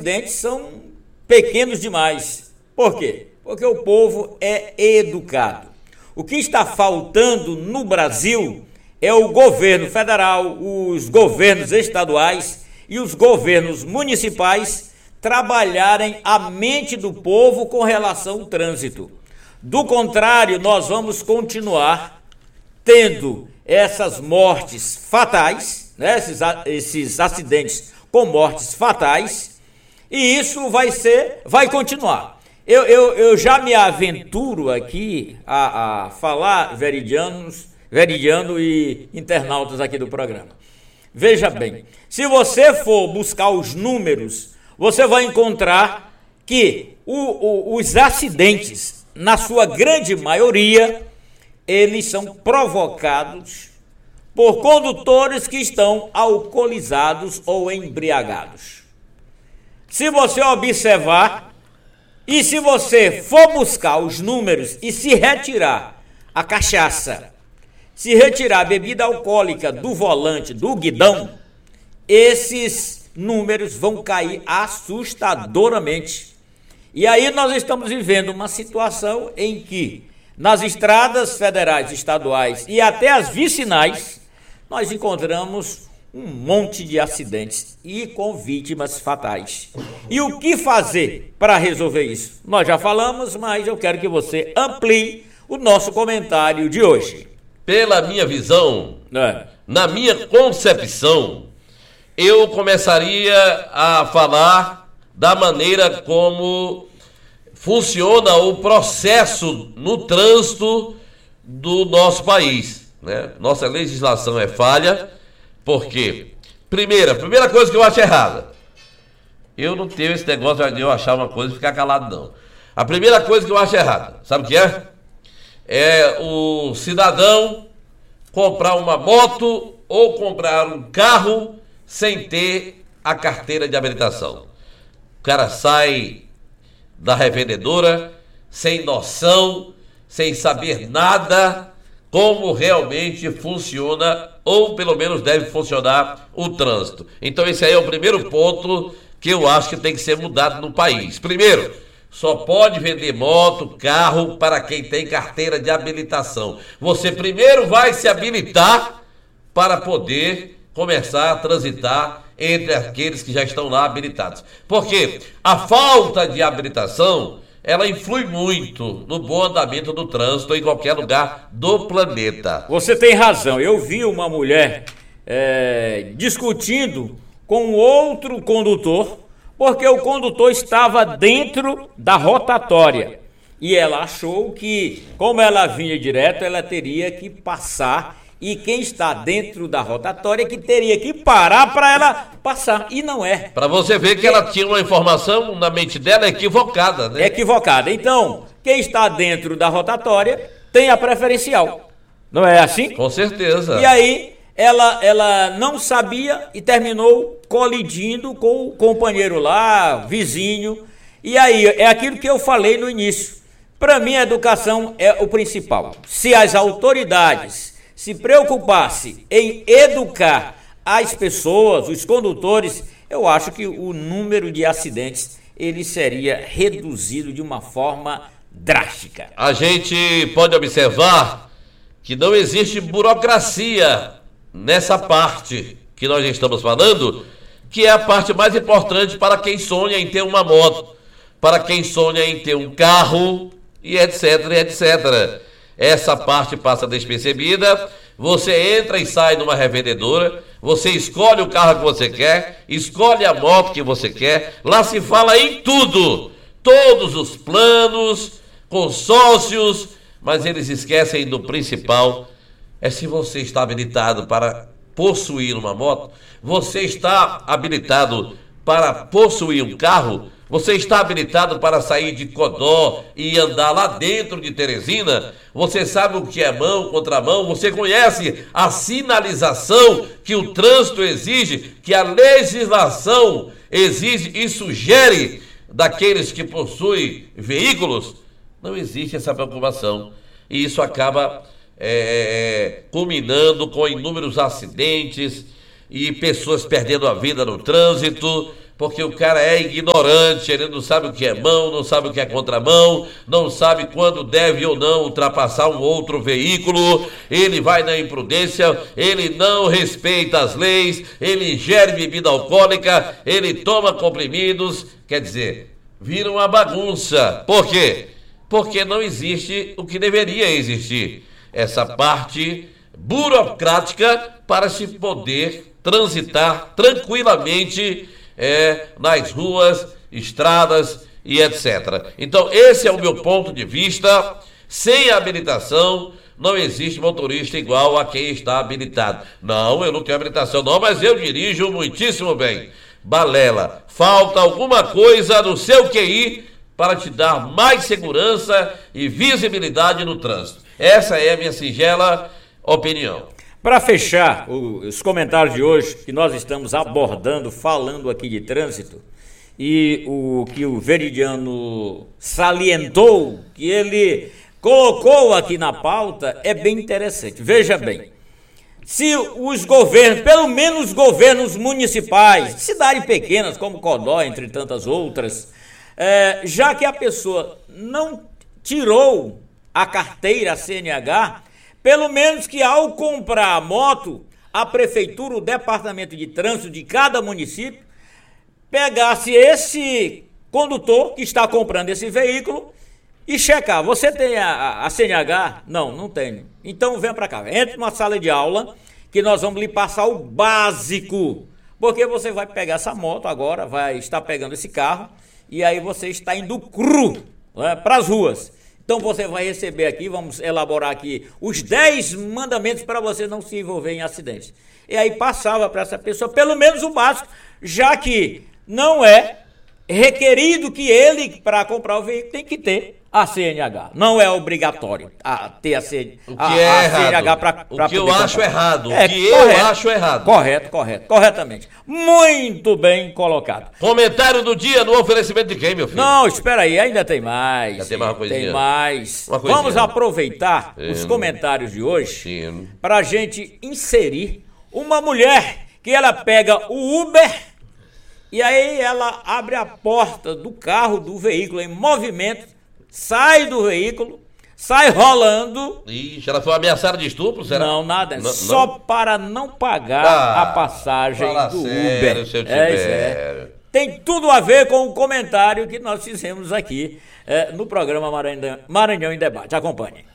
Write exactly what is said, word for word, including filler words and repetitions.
acidentes são pequenos demais. Por quê? Porque o povo é educado. O que está faltando no Brasil é o governo federal, os governos estaduais e os governos municipais trabalharem a mente do povo com relação ao trânsito. Do contrário, nós vamos continuar tendo essas mortes fatais, né, esses, esses acidentes com mortes fatais, e isso vai ser, vai continuar. Eu, eu, eu já me aventuro aqui a, a falar, veridianos, veridiano e internautas aqui do programa. Veja bem, se você for buscar os números, você vai encontrar que o, o, os acidentes, na sua grande maioria, eles são provocados por condutores que estão alcoolizados ou embriagados. Se você observar, e se você for buscar os números e se retirar a cachaça, se retirar a bebida alcoólica do volante, do guidão, esses números vão cair assustadoramente. E aí nós estamos vivendo uma situação em que nas estradas federais, estaduais e até as vicinais, nós encontramos um monte de acidentes e com vítimas fatais. E o que fazer para resolver isso? Nós já falamos, mas eu quero que você amplie o nosso comentário de hoje. Pela minha visão, É. na minha concepção, eu começaria a falar da maneira como funciona o processo no trânsito do nosso país, né? Nossa legislação é falha, porque, primeira, primeira coisa que eu acho errada, eu não tenho esse negócio de eu achar uma coisa e ficar calado, não. A primeira coisa que eu acho errada, sabe o que é? É o cidadão comprar uma moto ou comprar um carro sem ter a carteira de habilitação. O cara sai da revendedora sem noção, sem saber nada como realmente funciona, ou pelo menos deve funcionar, o trânsito. Então esse aí é o primeiro ponto que eu acho que tem que ser mudado no país. Primeiro, só pode vender moto, carro para quem tem carteira de habilitação. Você primeiro vai se habilitar para poder começar a transitar entre aqueles que já estão lá habilitados. Porque a falta de habilitação, ela influi muito no bom andamento do trânsito em qualquer lugar do planeta. Você tem razão. Eu vi uma mulher é, discutindo com outro condutor, porque o condutor estava dentro da rotatória. E ela achou que, como ela vinha direto, ela teria que passar. E quem está dentro da rotatória que teria que parar para ela passar. E não é. Para você ver que ela tinha uma informação na mente dela equivocada, né? Equivocada. Então, quem está dentro da rotatória tem a preferencial. Não é assim? Com certeza. E aí, ela, ela não sabia e terminou colidindo com o companheiro lá, vizinho. E aí, é aquilo que eu falei no início. Para mim, a educação é o principal. Se as autoridades se preocupasse em educar as pessoas, os condutores, eu acho que o número de acidentes ele seria reduzido de uma forma drástica. A gente pode observar que não existe burocracia nessa parte que nós estamos falando, que é a parte mais importante para quem sonha em ter uma moto, para quem sonha em ter um carro e etc, etcétera. Essa parte passa despercebida. Você entra e sai numa revendedora, você escolhe o carro que você quer, escolhe a moto que você quer. Lá se fala em tudo, todos os planos, consórcios, mas eles esquecem do principal. É se você está habilitado para possuir uma moto, você está habilitado para possuir um carro, você está habilitado para sair de Codó e andar lá dentro de Teresina, você sabe o que é mão, contramão, você conhece a sinalização que o trânsito exige, que a legislação exige e sugere daqueles que possuem veículos. Não existe essa preocupação e isso acaba é, culminando com inúmeros acidentes e pessoas perdendo a vida no trânsito, porque o cara é ignorante, ele não sabe o que é mão, não sabe o que é contramão, não sabe quando deve ou não ultrapassar um outro veículo, ele vai na imprudência, ele não respeita as leis, ele ingere bebida alcoólica, ele toma comprimidos, quer dizer, vira uma bagunça. Por quê? Porque não existe o que deveria existir, essa parte burocrática para se poder transitar tranquilamente é, nas ruas, estradas e etcétera. Então, esse é o meu ponto de vista. Sem habilitação, não existe motorista igual a quem está habilitado. Não, eu não tenho habilitação não, mas eu dirijo muitíssimo bem. Balela, falta alguma coisa no seu Q I para te dar mais segurança e visibilidade no trânsito. Essa é a minha singela opinião. Para fechar os comentários de hoje, que nós estamos abordando, falando aqui de trânsito, e o que o Veridiano salientou, que ele colocou aqui na pauta, é bem interessante. Veja bem, se os governos, pelo menos os governos municipais, cidades pequenas como Codó, entre tantas outras, é, já que a pessoa não tirou a carteira, a C N H, pelo menos que ao comprar a moto, a prefeitura, o departamento de trânsito de cada município, pegasse esse condutor que está comprando esse veículo e checar. Você tem a, a C N H? Não, não tenho. Então vem para cá, entre numa sala de aula que nós vamos lhe passar o básico. Porque você vai pegar essa moto agora, vai estar pegando esse carro e aí você está indo cru, né, para as ruas. Então você vai receber aqui, vamos elaborar aqui os dez mandamentos para você não se envolver em acidentes. E aí passava para essa pessoa pelo menos o básico, já que não é requerido que ele, para comprar o veículo, tem que ter a C N H. Não é obrigatório a ter a, C, o que a, é a errado. C N H para O que eu acho comprar. errado. É, o que correto, eu acho errado. Correto, correto, corretamente. Muito bem colocado. Comentário do dia no oferecimento de quem, meu filho? Não, espera aí, ainda tem mais. Já tem mais uma coisinha. Tem mais. Uma coisinha. Vamos aproveitar Sim. os comentários de hoje Sim. para a gente inserir uma mulher que ela pega o Uber e aí ela abre a porta do carro, do veículo em movimento, sai do veículo, sai rolando. Ixi, ela foi ameaçada de estupro, será? Não, nada, Não, só não? para não pagar Ah, a passagem fala do sério, Uber. seu É, Tibério. é. Tem tudo a ver com o comentário que nós fizemos aqui é, no programa Maranhão, Maranhão em Debate. Acompanhe.